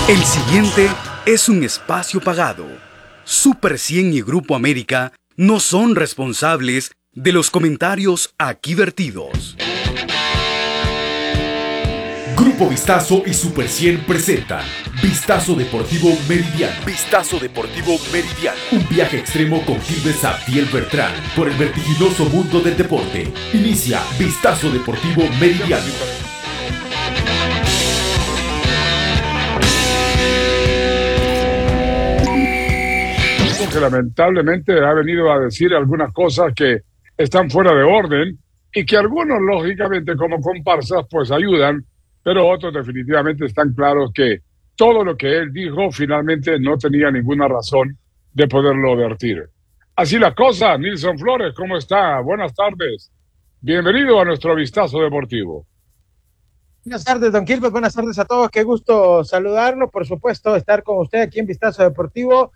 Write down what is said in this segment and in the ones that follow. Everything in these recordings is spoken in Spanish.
El siguiente es un espacio pagado. Super 100 y Grupo América no son responsables de los comentarios aquí vertidos. Grupo Vistazo y Super 100 presentan Vistazo Deportivo Meridiano. Vistazo Deportivo Meridiano. Un viaje extremo con Gilbert Sabdiel Bertrán por el vertiginoso mundo del deporte. Inicia Vistazo Deportivo Meridiano. Que lamentablemente ha venido a decir algunas cosas que están fuera de orden y que algunos lógicamente como comparsas pues ayudan, pero otros definitivamente están claros que todo lo que él dijo finalmente no tenía ninguna razón de poderlo vertir. Así las cosas. Nilson Flores, ¿cómo está? Buenas tardes. Bienvenido a nuestro Vistazo Deportivo. Buenas tardes, don Gilbert. Buenas tardes a todos. Qué gusto saludarlo. Por supuesto, estar con usted aquí en Vistazo Deportivo.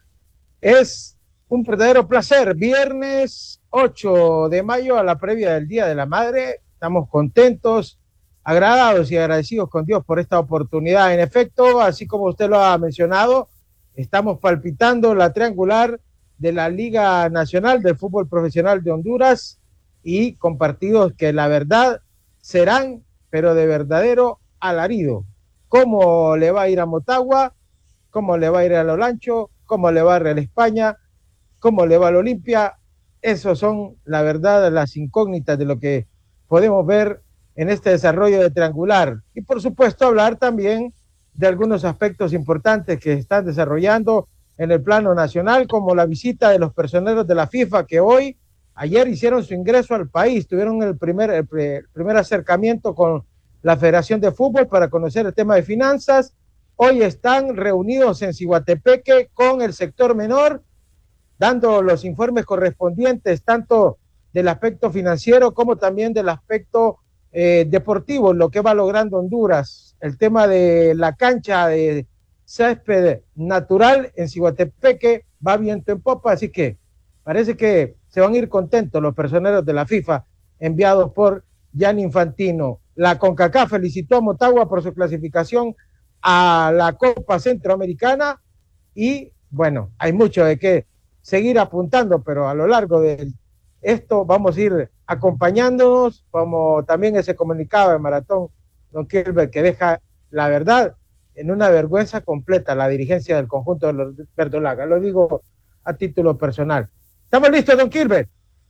Es un verdadero placer. Viernes 8 de mayo, a la previa del Día de la Madre. Estamos contentos, agradados y agradecidos con Dios por esta oportunidad. En efecto, así como usted lo ha mencionado, estamos palpitando la triangular de la Liga Nacional del Fútbol Profesional de Honduras y con partidos que la verdad serán, pero de verdadero alarido. ¿Cómo le va a ir a Motagua? ¿Cómo le va a ir a Olancho? ¿Cómo le va a Real España? ¿Cómo le va al Olimpia? Esos son, la verdad, las incógnitas de lo que podemos ver en este desarrollo de triangular. Y, por supuesto, hablar también de algunos aspectos importantes que están desarrollando en el plano nacional, como la visita de los personeros de la FIFA, que ayer hicieron su ingreso al país, tuvieron el primer acercamiento con la Federación de Fútbol para conocer el tema de finanzas. Hoy están reunidos en Ciguatepeque con el sector menor, dando los informes correspondientes tanto del aspecto financiero como también del aspecto deportivo, lo que va logrando Honduras. El tema de la cancha de césped natural en Ciguatepeque va viento en popa, así que parece que se van a ir contentos los personeros de la FIFA enviados por Gianni Infantino. La CONCACAF felicitó a Motagua por su clasificación a la Copa Centroamericana y bueno, hay mucho de qué seguir apuntando, pero a lo largo de esto vamos a ir acompañándonos, como también ese comunicado de Maratón, don Gilbert, que deja la verdad en una vergüenza completa la dirigencia del conjunto de los verdolagas. Lo digo a título personal. ¿Estamos listos, don Gilbert?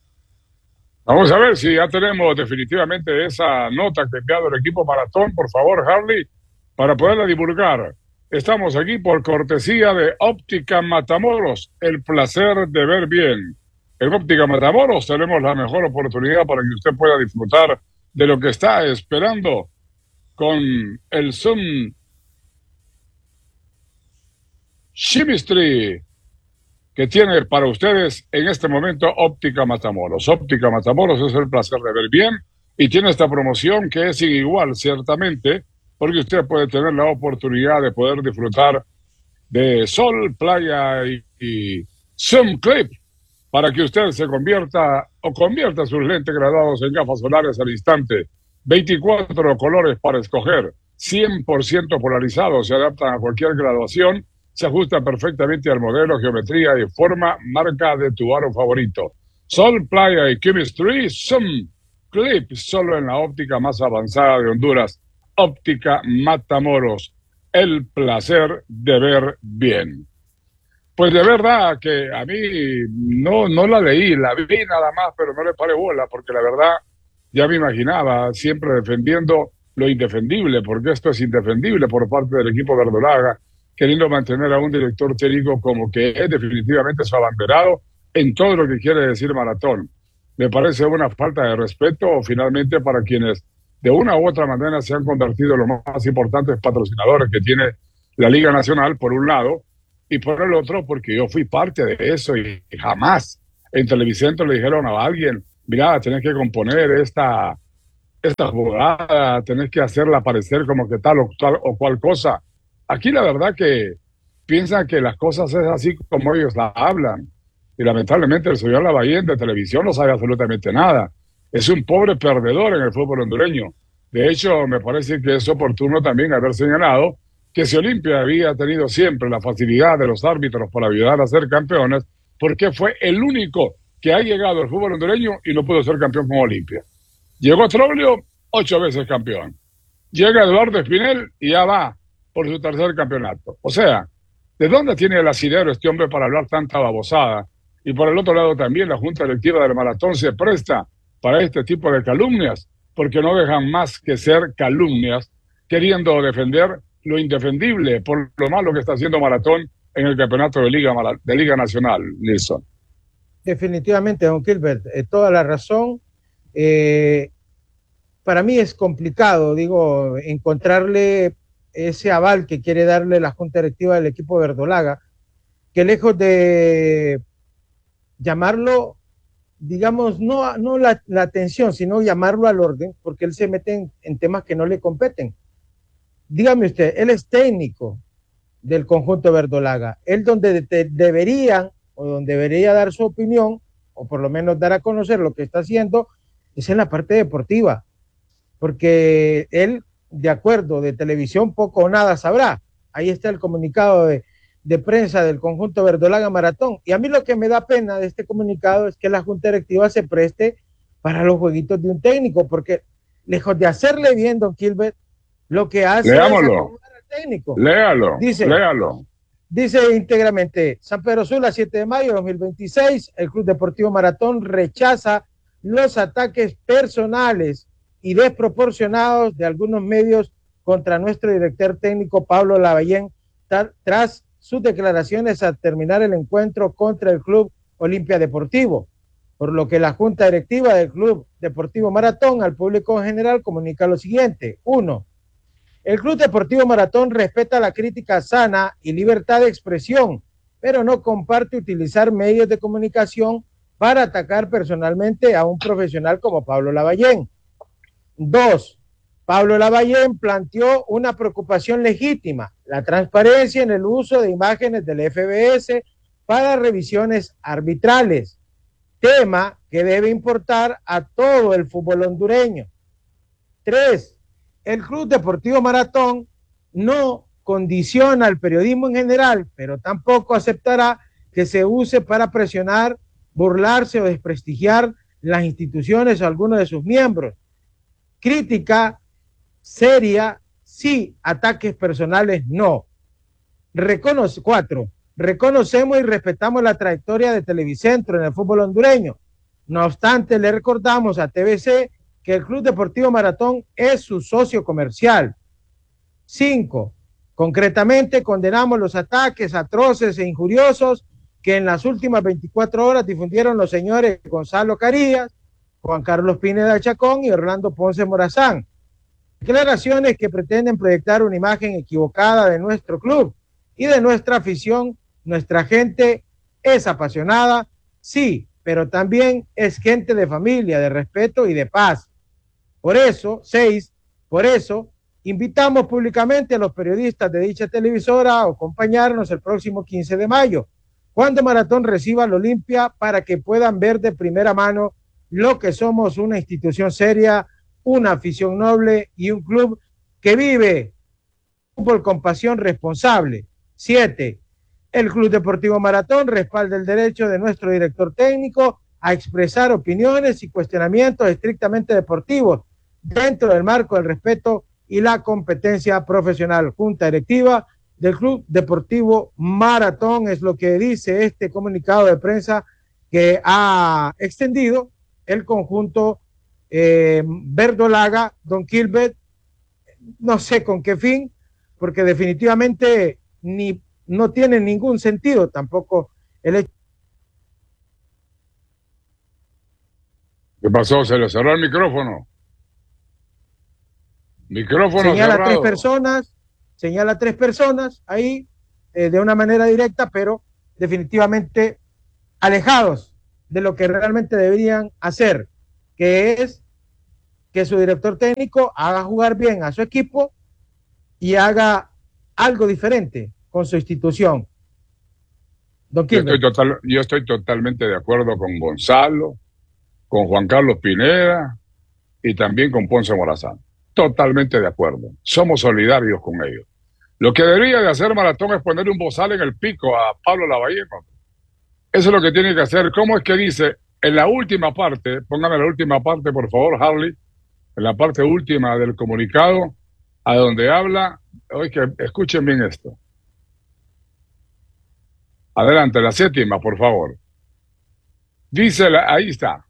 Vamos a ver si ya tenemos definitivamente esa nota que ha enviado el equipo Maratón. Por favor, Harley, para poderla divulgar. Estamos aquí por cortesía de Óptica Matamoros, el placer de ver bien. En Óptica Matamoros tenemos la mejor oportunidad para que usted pueda disfrutar de lo que está esperando con el Zoom Chemistry que tiene para ustedes en este momento Óptica Matamoros. Óptica Matamoros es el placer de ver bien y tiene esta promoción que es sin igual, ciertamente, porque usted puede tener la oportunidad de poder disfrutar de sol, playa y Zoom Clip para que usted se convierta sus lentes graduados en gafas solares al instante. 24 colores para escoger, 100% polarizados, se adaptan a cualquier graduación, se ajustan perfectamente al modelo, geometría y forma, marca de tu aro favorito. Sol, playa y chemistry, Zoom Clip, solo en la óptica más avanzada de Honduras. Óptica Matamoros, el placer de ver bien. Pues de verdad que a mí no la leí, la vi nada más, pero no le paré bola, porque la verdad ya me imaginaba, siempre defendiendo lo indefendible, porque esto es indefendible por parte del equipo verdolaga, queriendo mantener a un director técnico como que es definitivamente su abanderado en todo lo que quiere decir Maratón. Me parece una falta de respeto finalmente para quienes de una u otra manera se han convertido en los más importantes patrocinadores que tiene la Liga Nacional, por un lado, y por el otro, porque yo fui parte de eso y jamás en Televicentro le dijeron a alguien, mira, tenés que componer esta jugada, tenés que hacerla parecer como que tal o cual cosa. Aquí la verdad que piensan que las cosas es así como ellos la hablan. Y lamentablemente el señor Lavallén de televisión no sabe absolutamente nada. Es un pobre perdedor en el fútbol hondureño. De hecho, me parece que es oportuno también haber señalado que si Olimpia había tenido siempre la facilidad de los árbitros para ayudar a ser campeones, porque fue el único que ha llegado al fútbol hondureño y no pudo ser campeón con Olimpia. Llegó Troglio, 8 veces campeón. Llega Eduardo Espinel y ya va por su tercer campeonato. O sea, ¿de dónde tiene el asidero este hombre para hablar tanta babosada? Y por el otro lado también la Junta Directiva del Maratón se presta para este tipo de calumnias, porque no dejan más que ser calumnias, queriendo defender lo indefendible por lo malo que está haciendo Maratón en el campeonato de Liga Nacional, Nilsson. Definitivamente, don Gilbert, toda la razón. Para mí es complicado, digo, encontrarle ese aval que quiere darle la Junta Directiva del equipo verdolaga, que lejos de llamarlo, digamos, no la atención, sino llamarlo al orden, porque él se mete en temas que no le competen. Dígame usted, él es técnico del conjunto verdolaga. Él donde debería dar su opinión, o por lo menos dar a conocer lo que está haciendo, es en la parte deportiva, porque él, de acuerdo, de televisión poco o nada sabrá. Ahí está el comunicado de prensa del conjunto verdolaga Maratón. Y a mí lo que me da pena de este comunicado es que la Junta Directiva se preste para los jueguitos de un técnico, porque lejos de hacerle bien, don Gilbert, lo que hace Leámoslo. es acomodar al técnico. Léalo. Dice íntegramente: San Pedro Sula, 7 de mayo de 2026, el Club Deportivo Maratón rechaza los ataques personales y desproporcionados de algunos medios contra nuestro director técnico Pablo Lavallén tras sus declaraciones al terminar el encuentro contra el Club Olimpia Deportivo, por lo que la Junta Directiva del Club Deportivo Maratón al público en general comunica lo siguiente. 1. El Club Deportivo Maratón respeta la crítica sana y libertad de expresión, pero no comparte utilizar medios de comunicación para atacar personalmente a un profesional como Pablo Lavallén. 2. Pablo Lavallén planteó una preocupación legítima: la transparencia en el uso de imágenes del FBS para revisiones arbitrales, tema que debe importar a todo el fútbol hondureño. 3. El Club Deportivo Maratón no condiciona al periodismo en general, pero tampoco aceptará que se use para presionar, burlarse o desprestigiar las instituciones o algunos de sus miembros. Crítica seria, sí; ataques personales, no. 4. Reconocemos y respetamos la trayectoria de Televicentro en el fútbol hondureño. No obstante, le recordamos a TVC que el Club Deportivo Maratón es su socio comercial. 5. Concretamente, condenamos los ataques atroces e injuriosos que en las últimas 24 horas difundieron los señores Gonzalo Carías, Juan Carlos Pineda Chacón y Orlando Ponce Morazán. Declaraciones que pretenden proyectar una imagen equivocada de nuestro club y de nuestra afición. Nuestra gente es apasionada, sí, pero también es gente de familia, de respeto y de paz. Por eso, 6, invitamos públicamente a los periodistas de dicha televisora a acompañarnos el próximo 15 de mayo, cuando Maratón reciba al Olimpia, para que puedan ver de primera mano lo que somos: una institución seria, una afición noble y un club que vive fútbol con pasión responsable. 7. El Club Deportivo Maratón respalda el derecho de nuestro director técnico a expresar opiniones y cuestionamientos estrictamente deportivos dentro del marco del respeto y la competencia profesional. Junta Directiva del Club Deportivo Maratón, es lo que dice este comunicado de prensa que ha extendido el conjunto verdolaga, don Gilbert. No sé con qué fin, porque definitivamente no tiene ningún sentido tampoco el hecho. ¿Qué pasó? ¿Se le cerró el micrófono? Micrófono Señala cerrado. Señala a 3 personas ahí de una manera directa, pero definitivamente alejados de lo que realmente deberían hacer, que es que su director técnico haga jugar bien a su equipo y haga algo diferente con su institución. Yo estoy totalmente de acuerdo con Gonzalo, con Juan Carlos Pineda y también con Ponce Morazán. Totalmente de acuerdo. Somos solidarios con ellos. Lo que debería de hacer Maratón es ponerle un bozal en el pico a Pablo Lavallén. Eso es lo que tiene que hacer. ¿Cómo es que dice en la última parte? Póngame la última parte, por favor, Harley. En la parte última del comunicado, a donde habla. Oye, que escuchen bien esto. Adelante, la séptima, por favor. Dice, ahí está.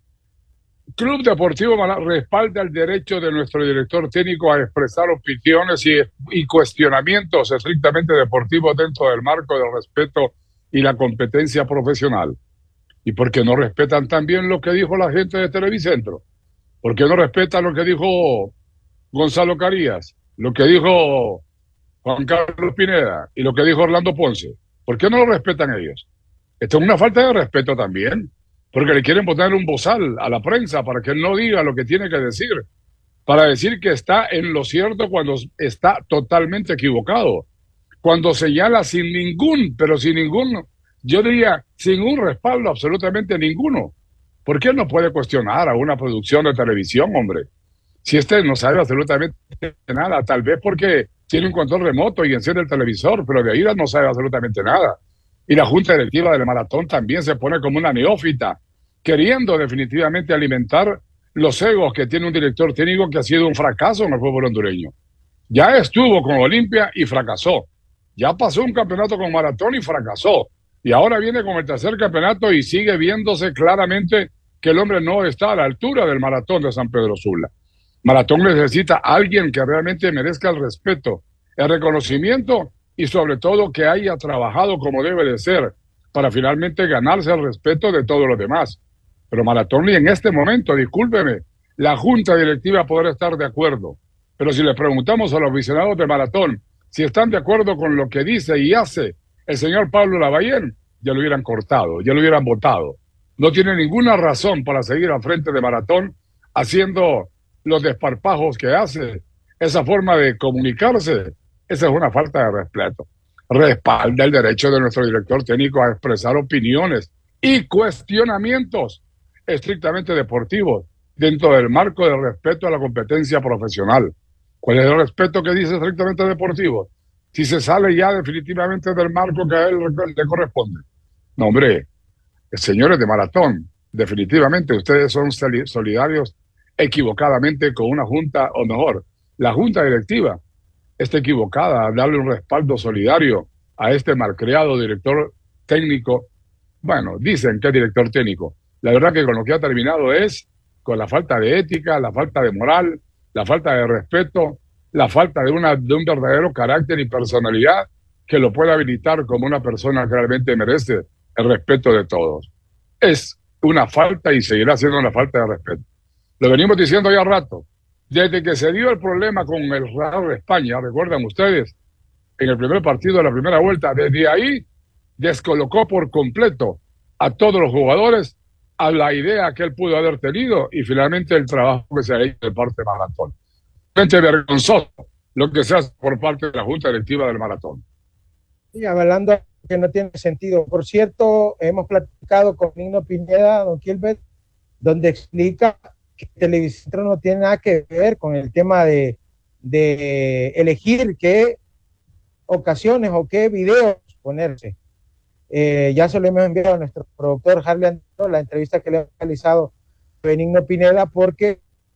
Club Deportivo respalda el derecho de nuestro director técnico a expresar opiniones y cuestionamientos estrictamente deportivos dentro del marco del respeto y la competencia profesional. ¿Y por qué no respetan también lo que dijo la gente de Televicentro? ¿Por qué no respetan lo que dijo Gonzalo Carías, lo que dijo Juan Carlos Pineda y lo que dijo Orlando Ponce? ¿Por qué no lo respetan ellos? Esto es una falta de respeto también, porque le quieren poner un bozal a la prensa para que él no diga lo que tiene que decir, para decir que está en lo cierto cuando está totalmente equivocado, cuando señala sin ningún, pero sin ningún, yo diría, sin un respaldo absolutamente ninguno. ¿Por qué él no puede cuestionar a una producción de televisión, hombre? Si este no sabe absolutamente nada, tal vez porque tiene un control remoto y enciende el televisor, pero de ahí no sabe absolutamente nada. Y la junta directiva del Maratón también se pone como una neófita, queriendo definitivamente alimentar los egos que tiene un director técnico que ha sido un fracaso en el fútbol hondureño. Ya estuvo con Olimpia y fracasó. Ya pasó un campeonato con Maratón y fracasó. Y ahora viene con el tercer campeonato y sigue viéndose claramente que el hombre no está a la altura del Maratón de San Pedro Sula. Maratón necesita a alguien que realmente merezca el respeto, el reconocimiento y sobre todo que haya trabajado como debe de ser para finalmente ganarse el respeto de todos los demás. Pero Maratón, y en este momento, discúlpeme, la junta directiva podrá estar de acuerdo, pero si le preguntamos a los visionados de Maratón si están de acuerdo con lo que dice y hace el señor Pablo Lavallén, ya lo hubieran cortado, ya lo hubieran votado. No tiene ninguna razón para seguir al frente de Maratón haciendo los desparpajos que hace, esa forma de comunicarse. Esa es una falta de respeto. Respalda el derecho de nuestro director técnico a expresar opiniones y cuestionamientos estrictamente deportivos dentro del marco del respeto a la competencia profesional. ¿Cuál es el respeto que dice estrictamente deportivo? Si se sale ya definitivamente del marco que a él le corresponde. No, hombre, señores de Maratón, definitivamente ustedes son solidarios equivocadamente con una junta, o mejor, la junta directiva está equivocada a darle un respaldo solidario a este malcriado director técnico. Bueno, dicen que es director técnico. La verdad que con lo que ha terminado es con la falta de ética, la falta de moral, la falta de respeto, la falta de un verdadero carácter y personalidad que lo pueda habilitar como una persona que realmente merece el respeto de todos. Es una falta y seguirá siendo una falta de respeto. Lo venimos diciendo ya rato. Desde que se dio el problema con el Real de España, recuerdan ustedes, en el primer partido de la primera vuelta, desde ahí descolocó por completo a todos los jugadores a la idea que él pudo haber tenido y finalmente el trabajo que se ha hecho de parte de Maratón. Realmente vergonzoso lo que se hace por parte de la Junta Directiva del Maratón. Y hablando que no tiene sentido. Por cierto, hemos platicado con Nino Pineda, don Gilbert, donde explica que Televicentro no tiene nada que ver con el tema de elegir qué ocasiones o qué videos ponerse. Ya se lo hemos enviado a nuestro productor Harley Andro, la entrevista que le ha realizado Benigno Pineda, porque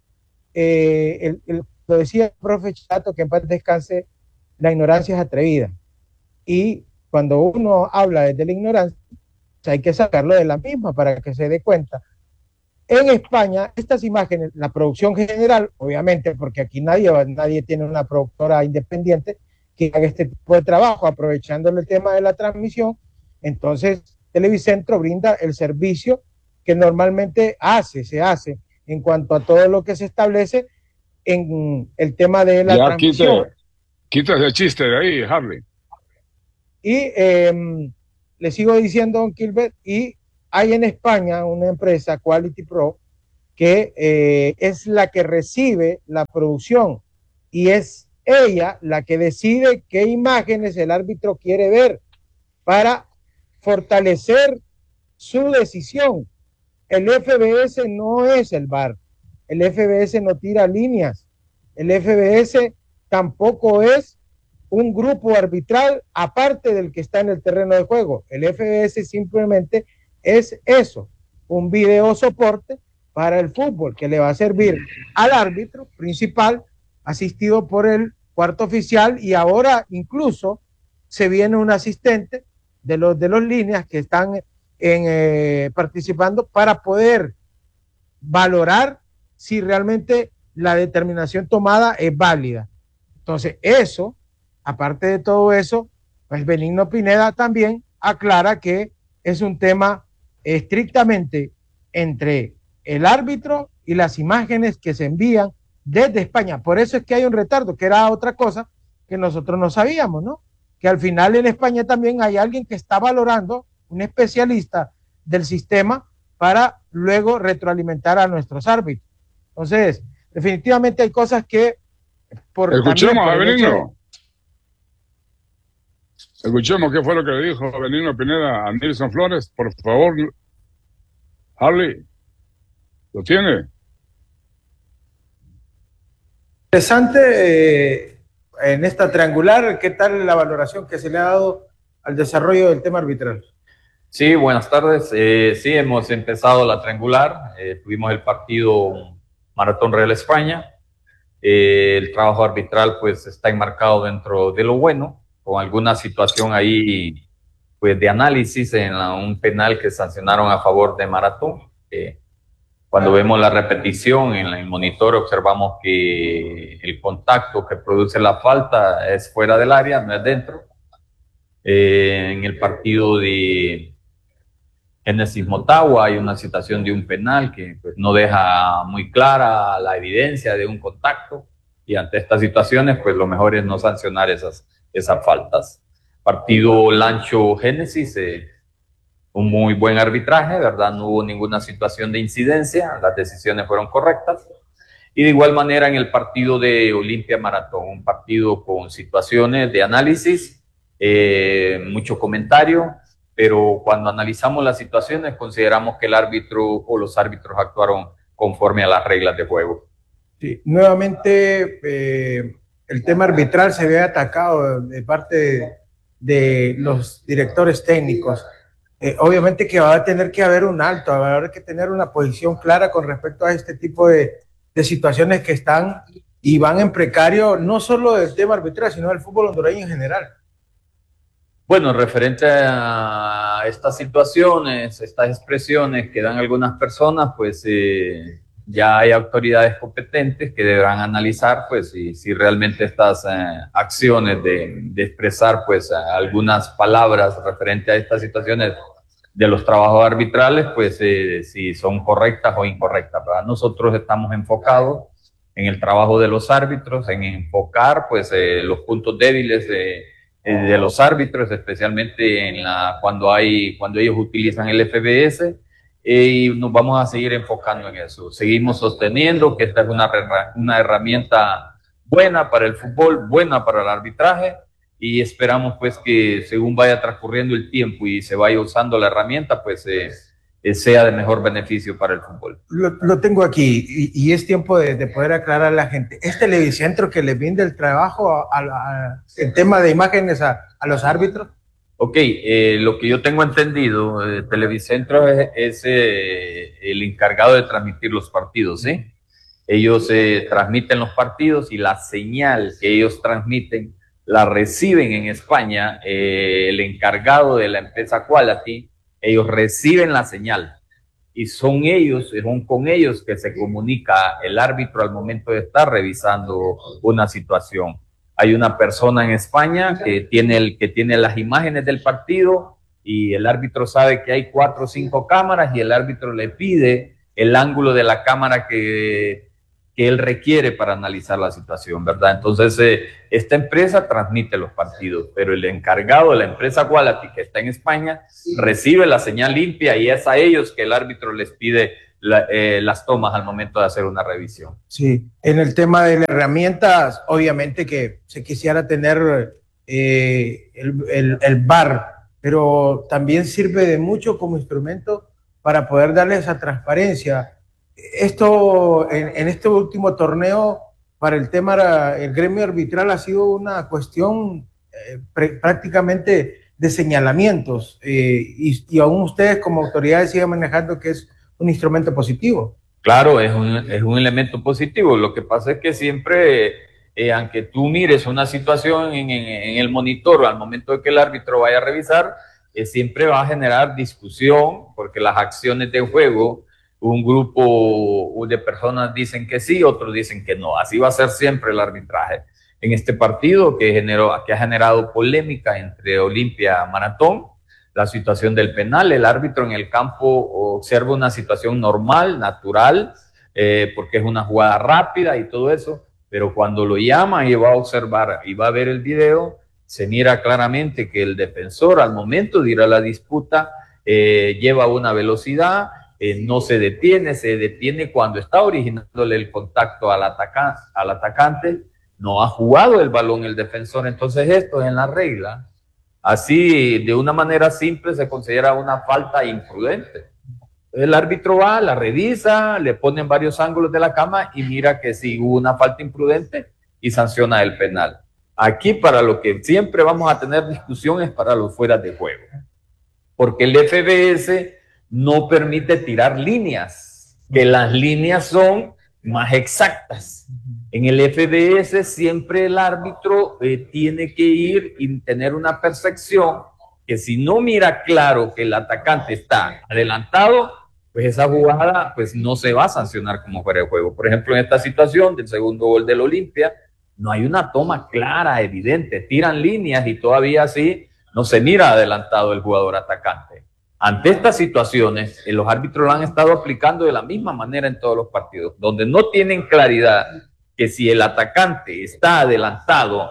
lo decía el profe Chato, que en paz descanse, la ignorancia es atrevida. Y cuando uno habla desde la ignorancia, hay que sacarlo de la misma para que se dé cuenta. En España, estas imágenes, la producción general, obviamente, porque aquí nadie tiene una productora independiente que haga este tipo de trabajo, aprovechando el tema de la transmisión. Entonces, Televicentro brinda el servicio que normalmente se hace en cuanto a todo lo que se establece en el tema de la transmisión. Quita ese chiste de ahí, Harley. Y le sigo diciendo, don Gilbert, y hay en España una empresa, Quality Pro, que es la que recibe la producción y es ella la que decide qué imágenes el árbitro quiere ver para fortalecer su decisión. El FBS no es el VAR, el FBS no tira líneas, el FBS tampoco es un grupo arbitral aparte del que está en el terreno de juego. El FBS simplemente es eso, un video soporte para el fútbol que le va a servir al árbitro principal, asistido por el cuarto oficial, y ahora incluso se viene un asistente de los líneas que están participando para poder valorar si realmente la determinación tomada es válida. Entonces, eso, aparte de todo eso, pues Benigno Pineda también aclara que es un tema estrictamente entre el árbitro y las imágenes que se envían desde España. Por eso es que hay un retardo, que era otra cosa que nosotros no sabíamos, ¿no? Que al final en España también hay alguien que está valorando, un especialista del sistema, para luego retroalimentar a nuestros árbitros. Entonces, definitivamente hay cosas que... Escuchemos a Benigno. Escuchemos qué fue lo que le dijo Benigno Pineda a Nilson Flores. Por favor, Harley, ¿lo tiene? Interesante en esta triangular. ¿Qué tal la valoración que se le ha dado al desarrollo del tema arbitral? Sí, buenas tardes. Sí, hemos empezado la triangular. Tuvimos el partido Maratón Real España. El trabajo arbitral pues está enmarcado dentro de lo bueno, con alguna situación ahí pues de análisis en un penal que sancionaron a favor de Maratón. Cuando vemos la repetición en el monitor observamos que el contacto que produce la falta es fuera del área, no es dentro. En el partido de Génesis Motagua hay una situación de un penal que pues, no deja muy clara la evidencia de un contacto, y ante estas situaciones pues lo mejor es no sancionar esas faltas. Partido Lancho Génesis, un muy buen arbitraje, ¿verdad? No hubo ninguna situación de incidencia, las decisiones fueron correctas. Y de igual manera en el partido de Olimpia Maratón, un partido con situaciones de análisis, mucho comentario, pero cuando analizamos las situaciones consideramos que el árbitro o los árbitros actuaron conforme a las reglas de juego. Sí, nuevamente el tema arbitral se ve atacado de parte de los directores técnicos. Obviamente que va a tener que haber un alto, va a haber que tener una posición clara con respecto a este tipo de situaciones que están y van en precario, no solo del tema arbitral, sino del fútbol hondureño en general. Bueno, referente a estas situaciones, estas expresiones que dan algunas personas, pues ya hay autoridades competentes que deberán analizar pues si realmente estas acciones de expresar pues algunas palabras referente a estas situaciones de los trabajos arbitrales, pues si son correctas o incorrectas, ¿verdad? Nosotros estamos enfocados en el trabajo de los árbitros, en enfocar pues los puntos débiles de los árbitros, especialmente cuando ellos utilizan el FBS, y nos vamos a seguir enfocando en eso. Seguimos sosteniendo que esta es una herramienta buena para el fútbol, buena para el arbitraje, y esperamos pues que según vaya transcurriendo el tiempo y se vaya usando la herramienta, pues sea de mejor beneficio para el fútbol. Lo tengo aquí y es tiempo de poder aclarar a la gente. ¿Es Televicentro que le brinda el trabajo en tema de imágenes a los árbitros? Ok, lo que yo tengo entendido, Televicentro es el encargado de transmitir los partidos, ¿sí? Ellos transmiten los partidos y la señal que ellos transmiten la reciben en España, el encargado de la empresa Quality. Ellos reciben la señal y son con ellos que se comunica el árbitro al momento de estar revisando una situación. Hay una persona en España que tiene las imágenes del partido y el árbitro sabe que hay 4 o 5 cámaras y el árbitro le pide el ángulo de la cámara que él requiere para analizar la situación, ¿verdad? Entonces, esta empresa transmite los partidos, pero el encargado de la empresa Quality, que está en España, recibe la señal limpia y es a ellos que el árbitro les pide las tomas al momento de hacer una revisión. Sí, en el tema de las herramientas, obviamente que se quisiera tener el VAR, pero también sirve de mucho como instrumento para poder darle esa transparencia. Esto en este último torneo para el tema, el gremio arbitral ha sido una cuestión prácticamente de señalamientos y aún ustedes como autoridades siguen manejando que es un instrumento positivo. Claro, es un elemento positivo. Lo que pasa es que siempre, aunque tú mires una situación en el monitor al momento de que el árbitro vaya a revisar, siempre va a generar discusión porque las acciones de juego, un grupo de personas dicen que sí, otros dicen que no. Así va a ser siempre el arbitraje. En este partido que ha generado polémica entre Olimpia y Maratón, la situación del penal, el árbitro en el campo observa una situación normal, natural, porque es una jugada rápida y todo eso, pero cuando lo llama y va a observar y va a ver el video, se mira claramente que el defensor al momento de ir a la disputa lleva una velocidad, no se detiene cuando está originándole el contacto al atacante, no ha jugado el balón el defensor. Entonces esto es en la regla. Así, de una manera simple, se considera una falta imprudente. El árbitro va, la revisa, le ponen varios ángulos de la cama y mira que sí hubo una falta imprudente y sanciona el penal. Aquí, para lo que siempre vamos a tener discusión es para los fuera de juego, porque el FBS no permite tirar líneas, que las líneas son más exactas. En el FBS siempre el árbitro tiene que ir y tener una percepción que si no mira claro que el atacante está adelantado, pues esa jugada pues no se va a sancionar como fuera de juego. Por ejemplo, en esta situación del segundo gol del Olimpia, no hay una toma clara, evidente. Tiran líneas y todavía así no se mira adelantado el jugador atacante. Ante estas situaciones, los árbitros lo han estado aplicando de la misma manera en todos los partidos, donde no tienen claridad que si el atacante está adelantado,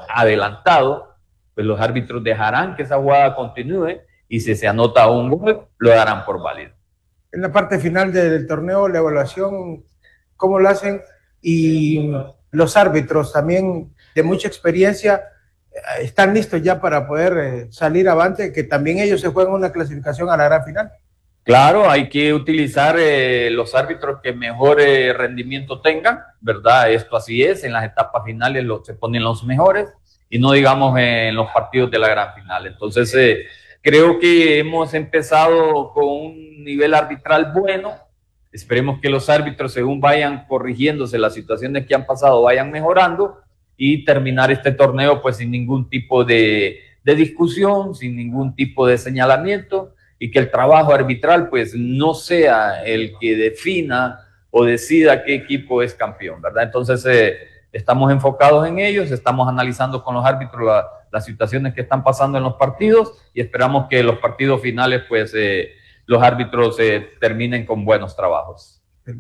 pues los árbitros dejarán que esa jugada continúe y si se anota un gol, lo darán por válido. En la parte final del torneo, la evaluación, ¿cómo lo hacen? Y los árbitros también de mucha experiencia están listos ya para poder salir avante, que también ellos se juegan una clasificación a la gran final. Claro, hay que utilizar los árbitros que mejor rendimiento tengan, ¿verdad? Esto así es, en las etapas finales se ponen los mejores y no digamos en los partidos de la gran final. Entonces, creo que hemos empezado con un nivel arbitral bueno. Esperemos que los árbitros, según vayan corrigiéndose las situaciones que han pasado, vayan mejorando y terminar este torneo pues sin ningún tipo de discusión, sin ningún tipo de señalamiento, y que el trabajo arbitral pues no sea el que defina o decida qué equipo es campeón, ¿verdad? Entonces estamos enfocados en ellos, estamos analizando con los árbitros las situaciones que están pasando en los partidos y esperamos que los partidos finales pues los árbitros terminen con buenos trabajos.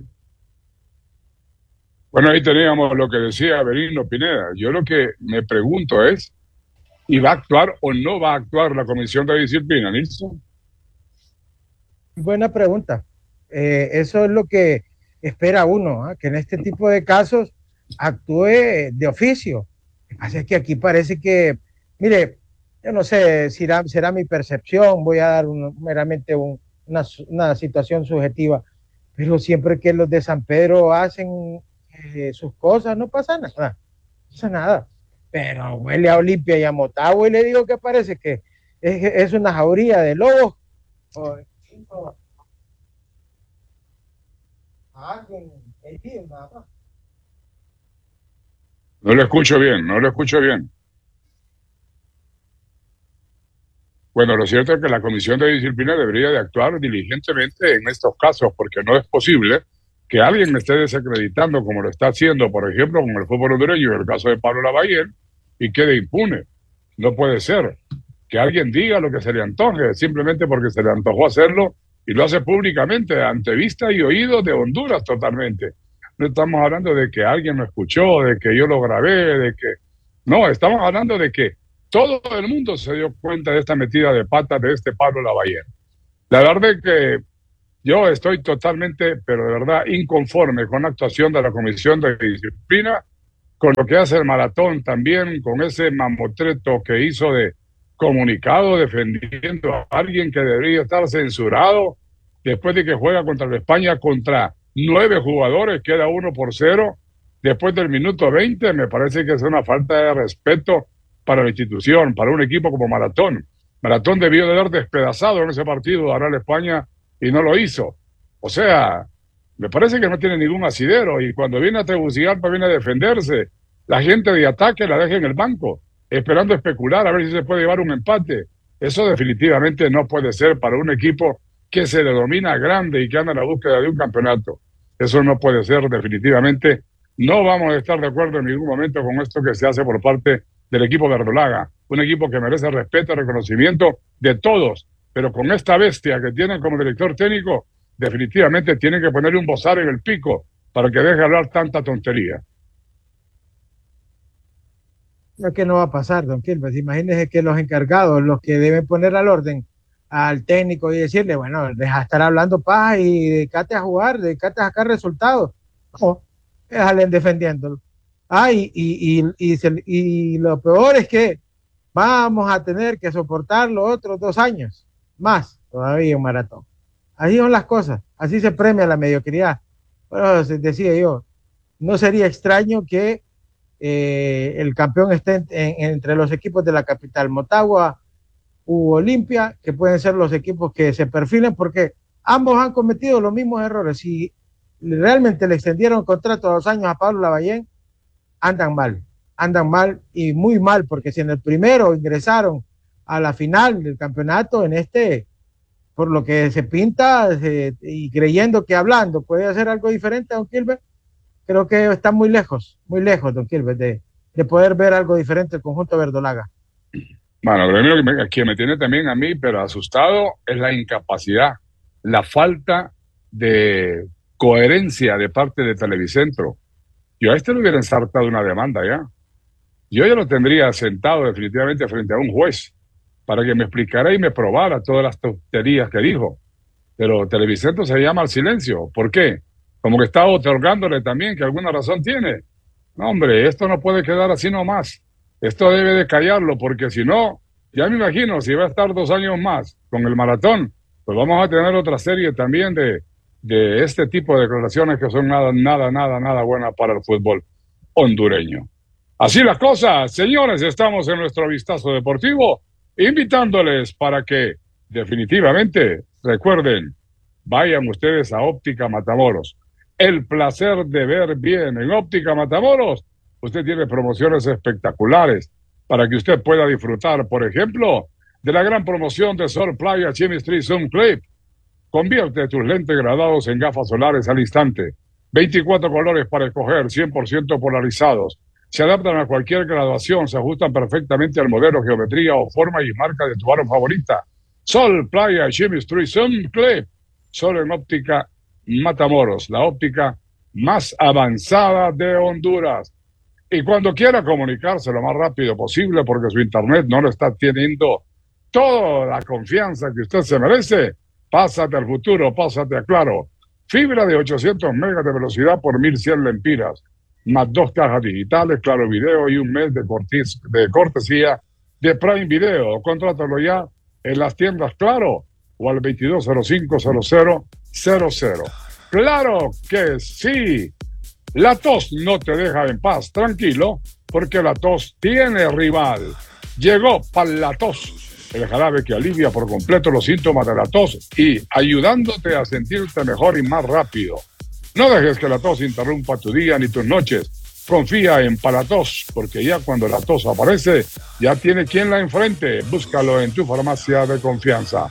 Bueno, ahí teníamos lo que decía Avelino Pineda. Yo lo que me pregunto es, ¿y va a actuar o no va a actuar la Comisión de Disciplina, Nilson? Buena pregunta. Eso es lo que espera uno, que en este tipo de casos actúe de oficio. Lo que pasa es que aquí parece que, mire, yo no sé si será mi percepción, voy a dar meramente una situación subjetiva, pero siempre que los de San Pedro hacen sus cosas, no pasa nada, no pasa nada. Pero huele a Olimpia y a Motagua y le digo que parece que es una jauría de lobos. No lo escucho bien, no lo escucho bien. Bueno, lo cierto es que la Comisión de Disciplina debería de actuar diligentemente en estos casos, porque no es posible que alguien me esté desacreditando como lo está haciendo, por ejemplo, con el fútbol hondureño, en el caso de Pablo Lavallén, y quede impune. No puede ser que alguien diga lo que se le antoje, simplemente porque se le antojó hacerlo, y lo hace públicamente, ante vista y oído de Honduras totalmente. No estamos hablando de que alguien me escuchó, de que yo lo grabé, de que... No, estamos hablando de que todo el mundo se dio cuenta de esta metida de patas de este Pablo Lavallén. La verdad es que yo estoy totalmente, pero de verdad, inconforme con la actuación de la Comisión de Disciplina, con lo que hace el Maratón también, con ese mamotreto que hizo de comunicado defendiendo a alguien que debería estar censurado después de que juega contra la España contra 9 jugadores, queda 1-0, después del minuto 20, me parece que es una falta de respeto para la institución, para un equipo como Maratón. Maratón debió de haber despedazado en ese partido a Real España y no lo hizo. O sea, me parece que no tiene ningún asidero y cuando viene a Tegucigalpa viene a defenderse. La gente de ataque la deja en el banco, esperando especular a ver si se puede llevar un empate. Eso definitivamente no puede ser para un equipo que se denomina grande y que anda en la búsqueda de un campeonato. Eso no puede ser definitivamente. No vamos a estar de acuerdo en ningún momento con esto que se hace por parte del equipo verdolaga, un equipo que merece respeto y reconocimiento de todos, pero con esta bestia que tienen como director técnico, definitivamente tienen que ponerle un bozal en el pico para que deje hablar tanta tontería. Lo que no va a pasar, don Gilbert. Imagínese que los encargados, los que deben poner al orden al técnico y decirle, bueno, deja de estar hablando paja y dedícate a jugar, dedícate a sacar resultados. No, déjalen defendiéndolo. Y lo peor es que vamos a tener que soportar los otros 2 años más todavía un Maratón. Así son las cosas, así se premia la mediocridad. Bueno, decía yo, no sería extraño que el campeón esté entre los equipos de la capital, Motagua u Olimpia, que pueden ser los equipos que se perfilen, porque ambos han cometido los mismos errores. Si realmente le extendieron el contrato a 2 años a Pablo Lavallén, andan mal y muy mal, porque si en el primero ingresaron a la final del campeonato, en este, por lo que se pinta y creyendo que hablando puede hacer algo diferente, don Gilbert, creo que está muy lejos, don Gilbert, de poder ver algo diferente el conjunto verdolaga. Bueno, lo primero que me tiene también a mí, pero asustado, es la incapacidad, la falta de coherencia de parte de Televicentro. Yo a este le hubiera ensartado una demanda ya. Yo ya lo tendría sentado definitivamente frente a un juez para que me explicara y me probara todas las tonterías que dijo. Pero Televicentro se llama al silencio. ¿Por qué? Como que está otorgándole también que alguna razón tiene. No, hombre, esto no puede quedar así nomás. Esto debe de callarlo, porque si no, ya me imagino, si va a estar 2 años más con el Maratón, pues vamos a tener otra serie también de este tipo de declaraciones que son nada buenas para el fútbol hondureño. Así las cosas, señores, estamos en nuestro vistazo deportivo, invitándoles para que definitivamente recuerden, vayan ustedes a Óptica Matamoros. El placer de ver bien en Óptica Matamoros. Usted tiene promociones espectaculares para que usted pueda disfrutar, por ejemplo, de la gran promoción de Sol Playa Chemistry Zoom Clip. Convierte tus lentes graduados en gafas solares al instante. 24 colores para escoger, 100% polarizados. Se adaptan a cualquier graduación, se ajustan perfectamente al modelo, geometría o forma y marca de tu aro favorita. Sol Playa Chemistry Zoom Clip. Solo en Óptica Matamoros, la óptica más avanzada de Honduras. Y cuando quiera comunicarse lo más rápido posible, porque su internet no le está teniendo toda la confianza que usted se merece, pásate al futuro, pásate a Claro. Fibra de 800 megas de velocidad por 1100 lempiras, más 2 cajas digitales, Claro Video y un mes de cortesía de Prime Video. Contrátalo ya en las tiendas Claro o al 2205-0000. Claro que sí. La tos no te deja en paz, tranquilo, porque la tos tiene rival. Llegó Palatos, el jarabe que alivia por completo los síntomas de la tos y ayudándote a sentirte mejor y más rápido. No dejes que la tos interrumpa tu día ni tus noches. Confía en Palatos, porque ya cuando la tos aparece, ya tiene quien la enfrente. Búscalo en tu farmacia de confianza.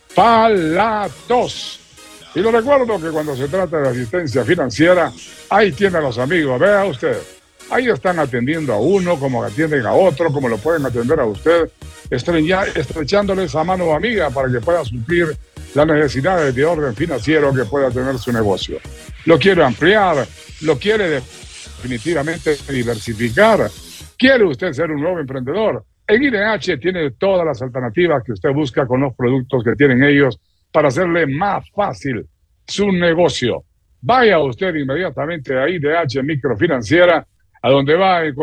Palatos. Y lo recuerdo que cuando se trata de asistencia financiera, ahí tiene a los amigos, vea usted. Ahí están atendiendo a uno, como atienden a otro, como lo pueden atender a usted, estrechándole esa mano amiga para que pueda suplir las necesidades de orden financiero que pueda tener su negocio. Lo quiere ampliar, lo quiere definitivamente diversificar. ¿Quiere usted ser un nuevo emprendedor? En INH tiene todas las alternativas que usted busca con los productos que tienen ellos para hacerle más fácil su negocio. Vaya usted inmediatamente a INH Microfinanciera, a donde va a encontrar